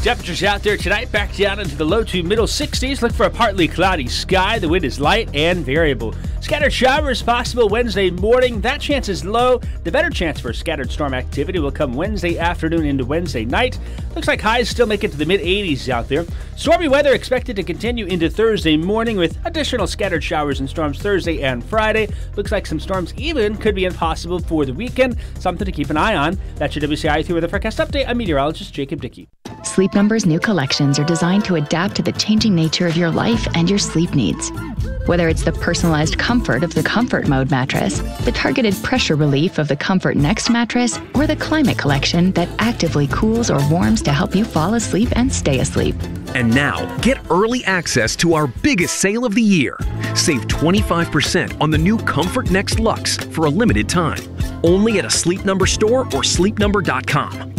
Temperatures out there tonight back down into the low to middle 60s. Look for a partly cloudy sky. The wind is light and variable. Scattered showers possible Wednesday morning. That chance is low. The better chance for scattered storm activity will come Wednesday afternoon into Wednesday night. Looks like highs still make it to the mid-80s out there. Stormy weather expected to continue into Thursday morning with additional scattered showers and storms Thursday and Friday. Looks like some storms even could be impossible for the weekend. Something to keep an eye on. That's your WCI 3 Weather Forecast Update. I'm meteorologist Jacob Dickey. Sleep Number's new collections are designed to adapt to the changing nature of your life and your sleep needs. Whether it's the personalized comfort of the Comfort Mode mattress, the targeted pressure relief of the Comfort Next mattress, or the Climate Collection that actively cools or warms to help you fall asleep and stay asleep. And now, get early access to our biggest sale of the year. Save 25% on the new Comfort Next Luxe for a limited time. Only at a Sleep Number store or sleepnumber.com.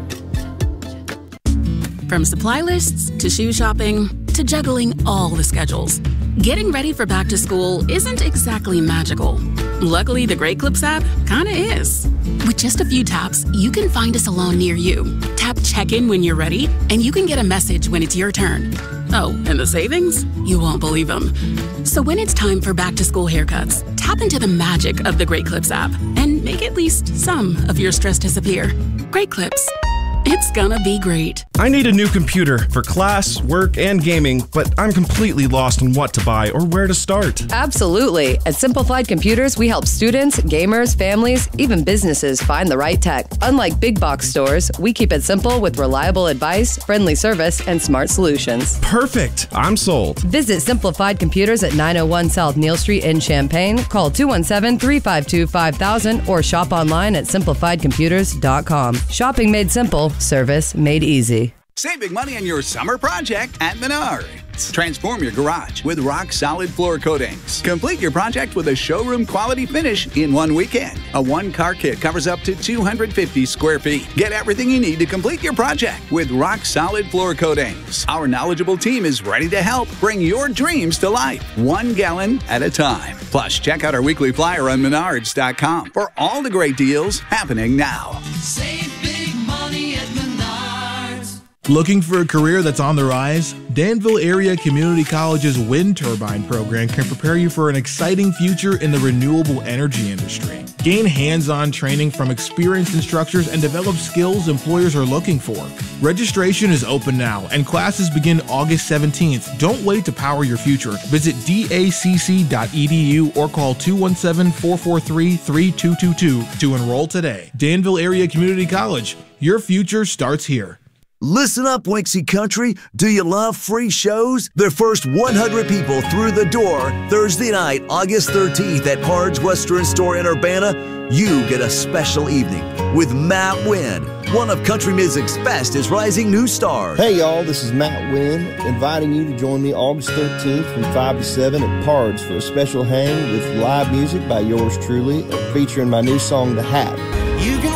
From supply lists to shoe shopping to juggling all the schedules, getting ready for back to school isn't exactly magical. Luckily, the Great Clips app kinda is. With just a few taps, you can find a salon near you. Tap check-in when you're ready, and you can get a message when it's your turn. Oh, and the savings? You won't believe them. So when it's time for back to school haircuts, tap into the magic of the Great Clips app and make at least some of your stress disappear. Great Clips. It's gonna be great. I need a new computer for class, work, and gaming, but I'm completely lost on what to buy or where to start. Absolutely. At Simplified Computers, we help students, gamers, families, even businesses find the right tech. Unlike big box stores, we keep it simple with reliable advice, friendly service, and smart solutions. Perfect. I'm sold. Visit Simplified Computers at 901 South Neal Street in Champaign. Call 217-352-5000 or shop online at simplifiedcomputers.com. Shopping made simple. Service made easy. Save big money on your summer project at Menards. Transform your garage with rock-solid floor coatings. Complete your project with a showroom-quality finish in one weekend. A one-car kit covers up to 250 square feet. Get everything you need to complete your project with rock-solid floor coatings. Our knowledgeable team is ready to help bring your dreams to life, 1 gallon at a time. Plus, check out our weekly flyer on Menards.com for all the great deals happening now. Save big money at Menards. Looking for a career that's on the rise? Danville Area Community College's wind turbine program can prepare you for an exciting future in the renewable energy industry. Gain hands-on training from experienced instructors and develop skills employers are looking for. Registration is open now and classes begin August 17th. Don't wait to power your future. Visit dacc.edu or call 217-443-3222 to enroll today. Danville Area Community College. Your future starts here. Listen up, Winksy Country. Do you love free shows? The first 100 people through the door Thursday night, August 13th at Pard's Western Store in Urbana, you get a special evening with Matt Wynn, one of country music's fastest rising new stars. Hey y'all, this is Matt Wynn, inviting you to join me August 13th from 5 to 7 at Pard's for a special hang with live music by yours truly, featuring my new song, The Hat. You can